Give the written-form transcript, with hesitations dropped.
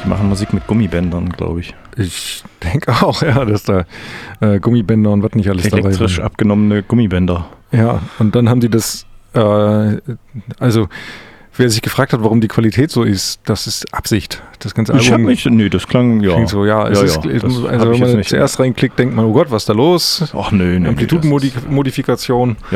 Die machen Musik mit Gummibändern, glaube ich. Ich denke auch, ja, dass da Gummibänder und was nicht alles dabei sind. Elektrisch abgenommene Gummibänder. Ja, und dann haben die das, also wer sich gefragt hat, warum die Qualität so ist, das ist Absicht. Das ganze Album Ich habe nicht, nee, das klang, ja. klingt so, ja. Es ist, also wenn man zuerst reinklickt, denkt man, oh Gott, was ist da los? Ach nö, Amplitudenmodifikation.